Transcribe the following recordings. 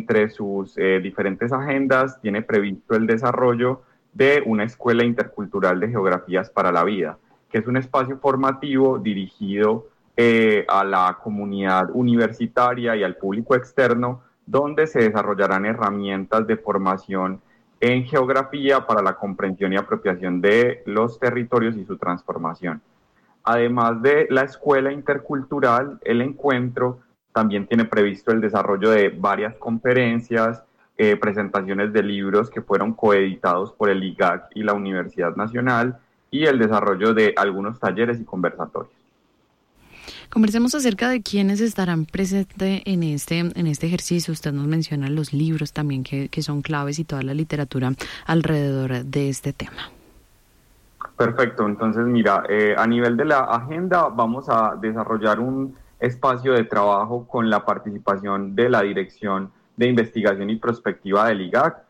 entre sus diferentes agendas tiene previsto el desarrollo de una escuela intercultural de geografías para la vida, que es un espacio formativo dirigido a la comunidad universitaria y al público externo, donde se desarrollarán herramientas de formación en geografía para la comprensión y apropiación de los territorios y su transformación. Además de la escuela intercultural, el encuentro también tiene previsto el desarrollo de varias conferencias, presentaciones de libros que fueron coeditados por el IGAC y la Universidad Nacional, y el desarrollo de algunos talleres y conversatorios. Conversemos acerca de quiénes estarán presentes en este ejercicio. Usted nos menciona los libros también que son claves y toda la literatura alrededor de este tema. Perfecto, entonces mira, a nivel de la agenda vamos a desarrollar un espacio de trabajo con la participación de la Dirección de Investigación y Prospectiva del IGAC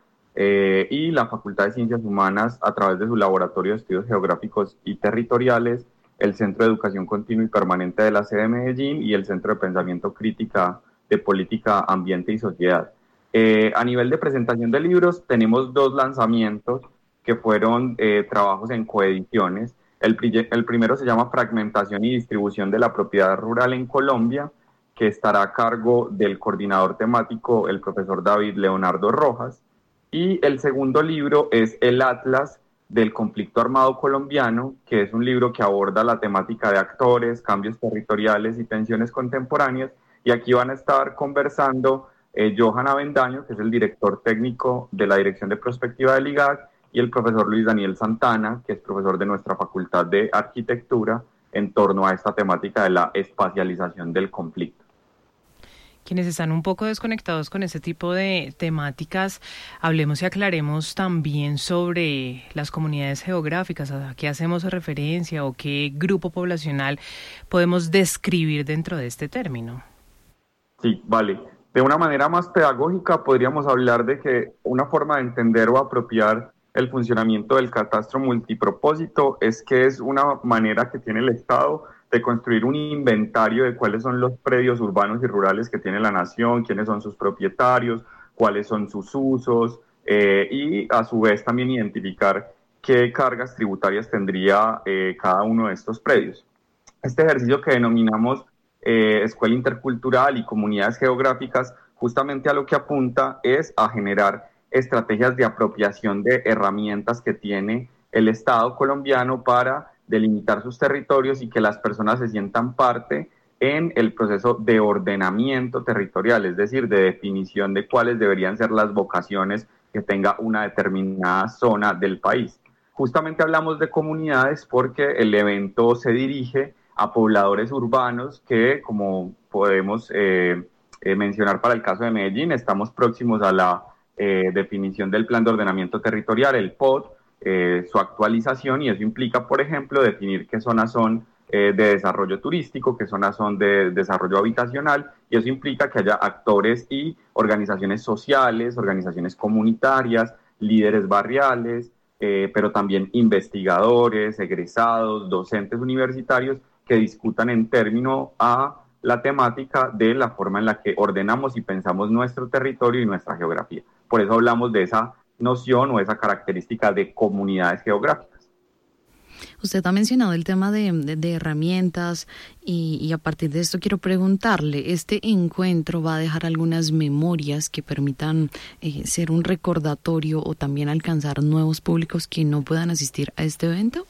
y la Facultad de Ciencias Humanas a través de su Laboratorio de Estudios Geográficos y Territoriales, el Centro de Educación Continua y Permanente de la sede de Medellín y el Centro de Pensamiento Crítica de Política, Ambiente y Sociedad. A nivel de presentación de libros, tenemos 2 lanzamientos que fueron trabajos en coediciones. El primero se llama Fragmentación y Distribución de la Propiedad Rural en Colombia, que estará a cargo del coordinador temático, el profesor David Leonardo Rojas. Y el segundo libro es El Atlas del Conflicto Armado Colombiano, que es un libro que aborda la temática de actores, cambios territoriales y tensiones contemporáneas. Y aquí van a estar conversando Johan Avendaño, que es el director técnico de la Dirección de Prospectiva del IGAC, y el profesor Luis Daniel Santana, que es profesor de nuestra Facultad de Arquitectura, en torno a esta temática de la espacialización del conflicto. Quienes están un poco desconectados con este tipo de temáticas, hablemos y aclaremos también sobre las comunidades geográficas, a qué hacemos referencia o qué grupo poblacional podemos describir dentro de este término. Sí, vale. De una manera más pedagógica podríamos hablar de que una forma de entender o apropiar el funcionamiento del catastro multipropósito es que es una manera que tiene el Estado de construir un inventario de cuáles son los predios urbanos y rurales que tiene la nación, quiénes son sus propietarios, cuáles son sus usos y a su vez también identificar qué cargas tributarias tendría cada uno de estos predios. Este ejercicio que denominamos Escuela Intercultural y Comunidades Geográficas justamente a lo que apunta es a generar estrategias de apropiación de herramientas que tiene el Estado colombiano para delimitar sus territorios y que las personas se sientan parte en el proceso de ordenamiento territorial, es decir, de definición de cuáles deberían ser las vocaciones que tenga una determinada zona del país. Justamente hablamos de comunidades porque el evento se dirige a pobladores urbanos que, como podemos mencionar para el caso de Medellín, estamos próximos a la definición del Plan de Ordenamiento Territorial, el POT, su actualización, y eso implica, por ejemplo, definir qué zonas son de desarrollo turístico, qué zonas son de desarrollo habitacional, y eso implica que haya actores y organizaciones sociales, organizaciones comunitarias, líderes barriales, pero también investigadores, egresados, docentes universitarios que discutan en términos a la temática de la forma en la que ordenamos y pensamos nuestro territorio y nuestra geografía. Por eso hablamos de esa noción o esa característica de comunidades geográficas. Usted ha mencionado el tema de herramientas y a partir de esto quiero preguntarle, ¿este encuentro va a dejar algunas memorias que permitan ser un recordatorio o también alcanzar nuevos públicos que no puedan asistir a este evento?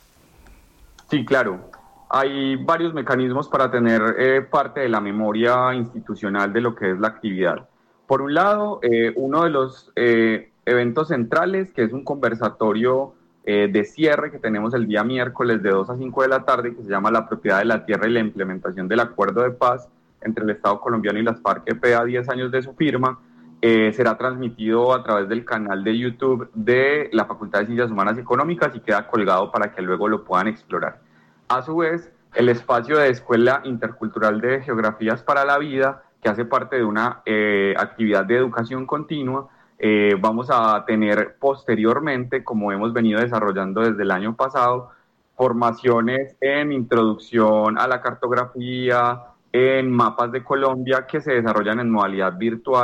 Sí, claro. Hay varios mecanismos para tener parte de la memoria institucional de lo que es la actividad. Por un lado, uno de los eventos centrales, que es un conversatorio de cierre que tenemos el día miércoles de 2 a 5 de la tarde, que se llama La propiedad de la tierra y la implementación del acuerdo de paz entre el Estado colombiano y las FARC-EP a 10 años de su firma, será transmitido a través del canal de YouTube de la Facultad de Ciencias Humanas y Económicas y queda colgado para que luego lo puedan explorar. A su vez, el espacio de Escuela Intercultural de Geografías para la Vida, que hace parte de una actividad de educación continua, vamos a tener posteriormente, como hemos venido desarrollando desde el año pasado, formaciones en introducción a la cartografía, en mapas de Colombia que se desarrollan en modalidad virtual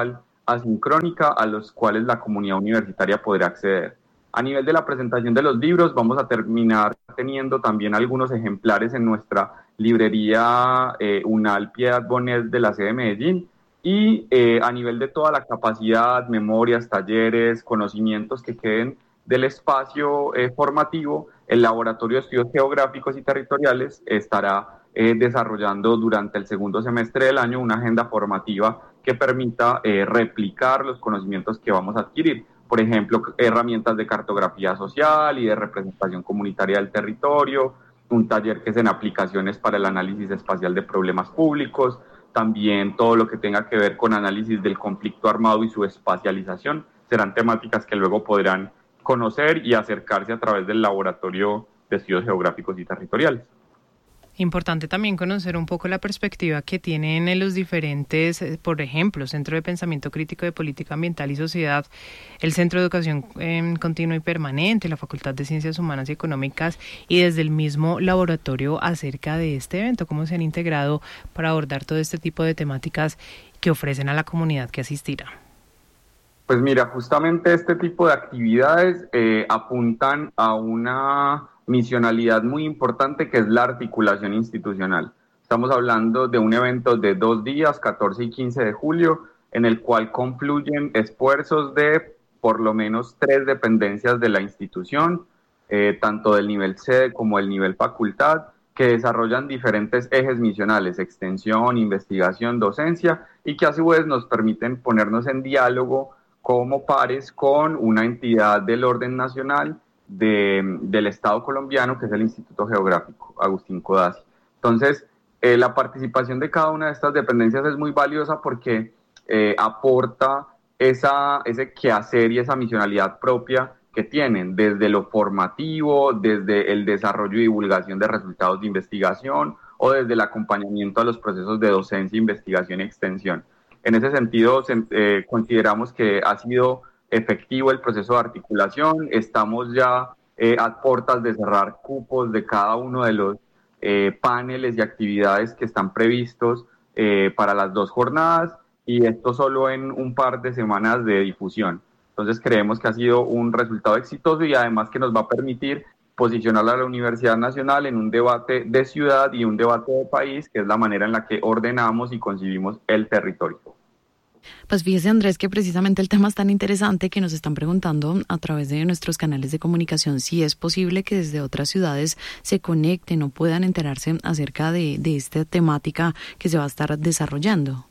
asincrónica a los cuales la comunidad universitaria podrá acceder. A nivel de la presentación de los libros, vamos a terminar teniendo también algunos ejemplares en nuestra librería UNAL Piedad Bonet de la sede de Medellín, y a nivel de toda la capacidad, memorias, talleres, conocimientos que queden del espacio formativo, el Laboratorio de Estudios Geográficos y Territoriales estará desarrollando durante el segundo semestre del año una agenda formativa que permita replicar los conocimientos que vamos a adquirir. Por ejemplo, herramientas de cartografía social y de representación comunitaria del territorio, un taller que es en aplicaciones para el análisis espacial de problemas públicos, también todo lo que tenga que ver con análisis del conflicto armado y su espacialización. Serán temáticas que luego podrán conocer y acercarse a través del Laboratorio de Estudios Geográficos y Territoriales. Importante también conocer un poco la perspectiva que tienen en los diferentes, por ejemplo, Centro de Pensamiento Crítico de Política Ambiental y Sociedad, el Centro de Educación Continua y Permanente, la Facultad de Ciencias Humanas y Económicas y desde el mismo laboratorio acerca de este evento, cómo se han integrado para abordar todo este tipo de temáticas que ofrecen a la comunidad que asistirá. Pues mira, justamente este tipo de actividades apuntan a una misionalidad muy importante que es la articulación institucional. Estamos hablando de un evento de 2 días, 14 y 15 de julio, en el cual confluyen esfuerzos de por lo menos 3 dependencias de la institución, tanto del nivel sede como del nivel facultad, que desarrollan diferentes ejes misionales, extensión, investigación, docencia, y que a su vez nos permiten ponernos en diálogo como pares con una entidad del orden nacional del Estado colombiano, que es el Instituto Geográfico Agustín Codazzi. Entonces, la participación de cada una de estas dependencias es muy valiosa porque aporta ese quehacer y esa misionalidad propia que tienen, desde lo formativo, desde el desarrollo y divulgación de resultados de investigación o desde el acompañamiento a los procesos de docencia, investigación y extensión. En ese sentido, consideramos que ha sido efectivo el proceso de articulación. Estamos ya a puertas de cerrar cupos de cada uno de los paneles y actividades que están previstos para las 2 jornadas, y esto solo en un par de semanas de difusión. Entonces creemos que ha sido un resultado exitoso y además que nos va a permitir posicionar a la Universidad Nacional en un debate de ciudad y un debate de país, que es la manera en la que ordenamos y concibimos el territorio. Pues fíjese, Andrés, que precisamente el tema es tan interesante que nos están preguntando a través de nuestros canales de comunicación si es posible que desde otras ciudades se conecten o puedan enterarse acerca de esta temática que se va a estar desarrollando.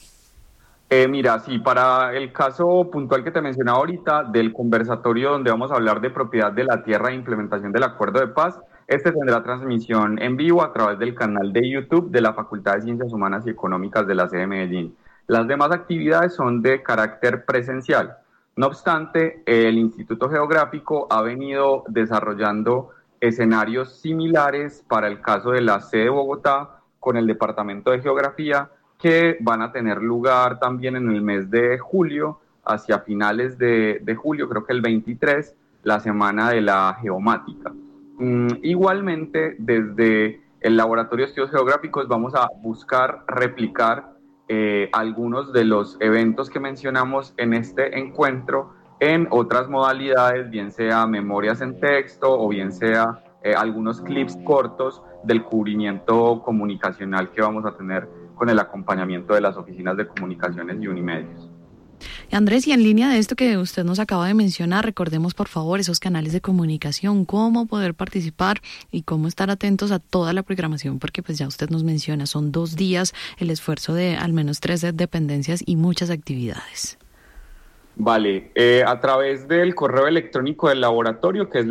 Mira, sí, para el caso puntual que te mencionaba ahorita del conversatorio donde vamos a hablar de propiedad de la tierra e implementación del acuerdo de paz, este tendrá transmisión en vivo a través del canal de YouTube de la Facultad de Ciencias Humanas y Económicas de la sede de Medellín. Las demás actividades son de carácter presencial. No obstante, el Instituto Geográfico ha venido desarrollando escenarios similares para el caso de la sede de Bogotá con el Departamento de Geografía, que van a tener lugar también en el mes de julio, hacia finales de julio, creo que el 23, la Semana de la Geomática. Igualmente, desde el Laboratorio de Estudios Geográficos vamos a buscar replicar algunos de los eventos que mencionamos en este encuentro en otras modalidades, bien sea memorias en texto o bien sea algunos clips cortos del cubrimiento comunicacional que vamos a tener con el acompañamiento de las oficinas de comunicaciones y Unimedios. Andrés, y en línea de esto que usted nos acaba de mencionar, recordemos por favor esos canales de comunicación, cómo poder participar y cómo estar atentos a toda la programación, porque pues ya usted nos menciona, son 2 días, el esfuerzo de al menos 3 dependencias y muchas actividades. Vale, a través del correo electrónico del laboratorio, que es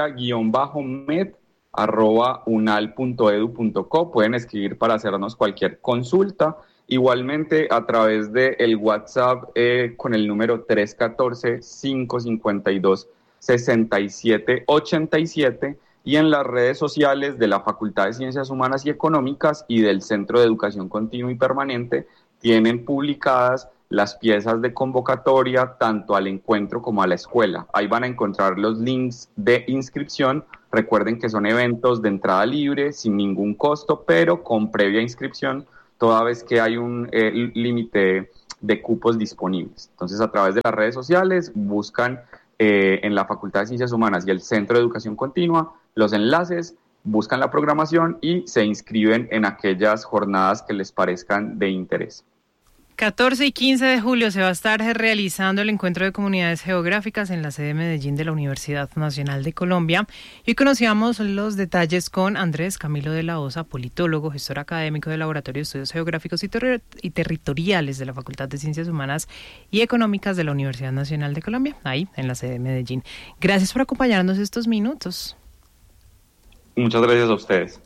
labora-med@unal.edu.co, pueden escribir para hacernos cualquier consulta. Igualmente a través del WhatsApp con el número 314-552-6787 y en las redes sociales de la Facultad de Ciencias Humanas y Económicas y del Centro de Educación Continua y Permanente tienen publicadas las piezas de convocatoria tanto al encuentro como a la escuela. Ahí van a encontrar los links de inscripción. Recuerden que son eventos de entrada libre, sin ningún costo, pero con previa inscripción, toda vez que hay un límite de cupos disponibles. Entonces, a través de las redes sociales buscan en la Facultad de Ciencias Humanas y el Centro de Educación Continua los enlaces, buscan la programación y se inscriben en aquellas jornadas que les parezcan de interés. 14 y 15 de julio se va a estar realizando el encuentro de comunidades geográficas en la sede de Medellín de la Universidad Nacional de Colombia. Y conocíamos los detalles con Andrés Camilo de la Osa, politólogo, gestor académico del Laboratorio de Estudios Geográficos y Territoriales de la Facultad de Ciencias Humanas y Económicas de la Universidad Nacional de Colombia, ahí en la sede de Medellín. Gracias por acompañarnos estos minutos. Muchas gracias a ustedes.